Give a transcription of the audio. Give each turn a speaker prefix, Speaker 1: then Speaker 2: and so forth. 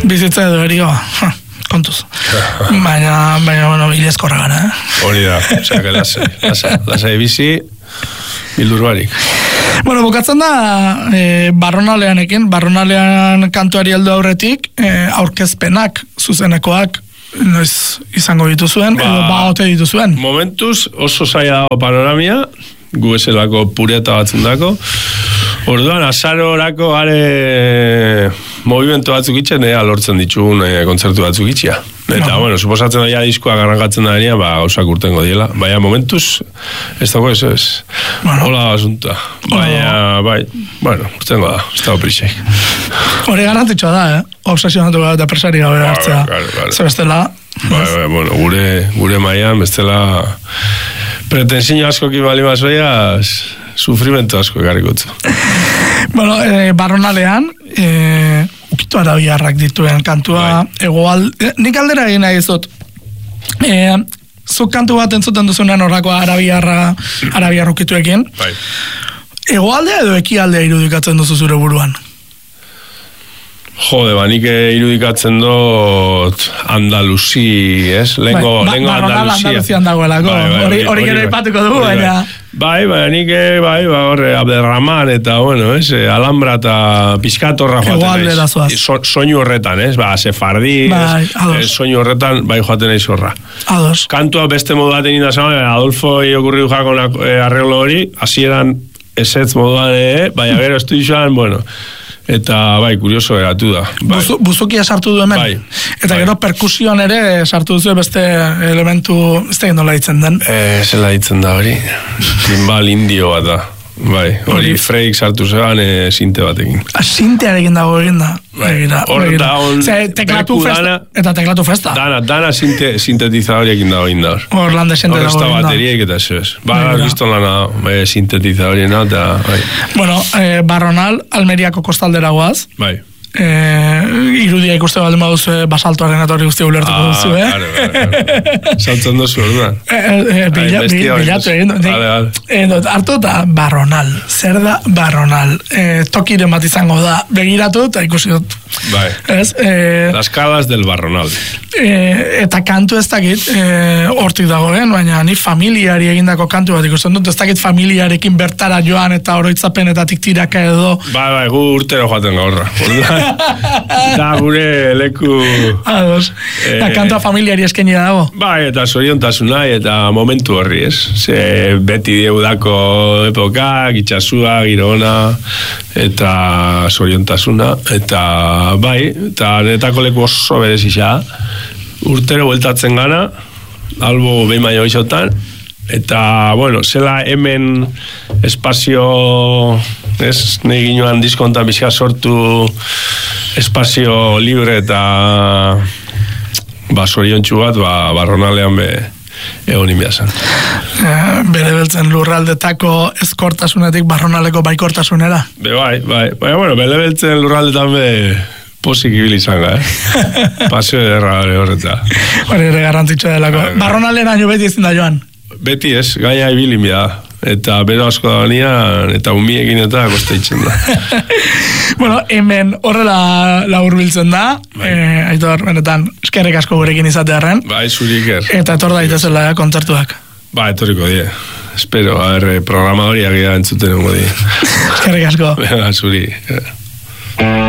Speaker 1: bizitza edo erio, kontuz. Baina, bueno, ilezkorra gara,
Speaker 2: Hori da, osea, lasai bizi, bildur barik.
Speaker 1: Bueno, bukatzen da, Barronalean kantuari heldu aurretik, aurkezpenak, zuzenekoak, noiz izango dituzuen, edo baote dituzuen.
Speaker 2: Momentuz, oso zaila dago panoramia, gu eselako pureta batzen dako. Orduan, azarorako are movimento batzuk itxen, lortzen ditugun kontzertu batzuk itxia. Eta, bueno, suposatzen da diskoa garrangatzen da denean, gauzak urtengo diela. Baina, momentuz, ez dago ez. Hola da asunta. Baina, bueno, urtengo da, ez dago prisek.
Speaker 1: Hori garrantzitsua da, obsesionatu eta presari gabe hartzea. Zer bestela.
Speaker 2: Bueno, gure maian, bestela pretensio askokin bali mazoia, sufrimento asko egarrikotzu.
Speaker 1: Bueno, Barronalean, ukitu arabiarrak dituen kantua, nik aldera egin nahi zut. Zuk kantu bat entzuten duzunean horrako arabiar ukituekin. Egoaldea edo ekialdea irudikatzen duzu zure buruan?
Speaker 2: Jode, nik irudikatzen dut Andalusi, ez? Lengo
Speaker 1: Andalusian dagoelako, hori gero ipatuko dugu, baina...
Speaker 2: nik, horre, Abderrahman eta, bueno, ez? Alhambra eta pizkatorra joaten naiz. Soinu horretan, ez? Sefardi, soinu horretan, joaten naiz horra.
Speaker 1: Ados.
Speaker 2: Kantua beste modu baten indazan, Adolfo iokurri dujako arreglo hori, hasieran esetz moduan, gero estuizan, bueno... Eta, kurioso eratu da.
Speaker 1: Buzukia sartu du hemen? Eta gero perkusioan ere sartu duzu beste elementu, ez da nola ditzen den?
Speaker 2: Zela ditzen da hori. Timbal indio bat da. Hori freik sartu zeban sinte batekin.
Speaker 1: Sintearekin dago egin da? Teklatu festa. Eta teklatu festa?
Speaker 2: Dana sintetizadoriekin dago egin da.
Speaker 1: Orlande sente dago egin da.
Speaker 2: Horrezta bateriek eta zez. Gizton lana sintetizadorien eta...
Speaker 1: Bueno, Barronal, Almeriako kostaldera goaz. Irudia ikuste baldin baduzu basaltoaren atorri guzti ulertuko duzu,
Speaker 2: Claro. Saltzen dozu orduan.
Speaker 1: Bilatu egin dut. Hartu eta Barronal. Zer da Barronal? Tokiren bat izango da. Begiratu eta ikusi dut.
Speaker 2: Las calas del Barronal.
Speaker 1: Eta kantu ez dakit hortik dagoen, baina ni familiari egindako kantu bat ikusten dut. Ez dakit familiarekin bertara joan eta oroitzapenetatik tiraka edo.
Speaker 2: Gu urtero joaten gaurra. Da gure leku
Speaker 1: ados. Kantua familiari eskeni dago.
Speaker 2: Eta zoriontasuna eta momentu horri, ez? Beti diegudako epokak, itxasua, girona eta zoriontasuna eta eta netako leku oso berezisa urtero bueltatzen gana albo behin baino izotan eta, bueno, zela hemen espazio, ez, nahi ginoan diskontan bizka sortu espazio libre eta zoriontsu bat, Barronalean egon inbiazan.
Speaker 1: Bere beltzen lurraldetako ezkortasunetik Barronaleko baikortasunera?
Speaker 2: Bueno, bere beltzen lurraldetan posik ibili izanga, Paseo ederra horretza.
Speaker 1: Hori ere garrantzitsua delako. Barronalera nio beti ezin da joan?
Speaker 2: Beti ez, gaia ibili inbia. Eta bero asko da banian, eta umiekin eta kosteitzen da.
Speaker 1: Bueno, hemen horrela laburbiltzen da, Aitor, benetan, eskerrik asko gurekin izatearen.
Speaker 2: Zuriker.
Speaker 1: Eta etor daitezela kontzertuak.
Speaker 2: Etorriko die. Espero, programadoriak entzuten ongo die.
Speaker 1: Eskerrik asko.
Speaker 2: Zuri.